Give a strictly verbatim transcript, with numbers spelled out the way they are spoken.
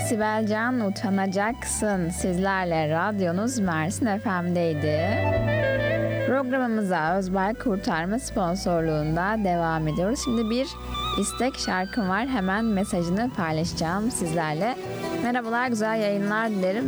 Sibel Can Utanacaksın sizlerle radyonuz Mersin F M'deydi. Programımıza Özberk Kurtarma sponsorluğunda devam ediyoruz. Şimdi bir istek şarkım var. Hemen mesajını paylaşacağım sizlerle. Merhabalar, güzel yayınlar dilerim.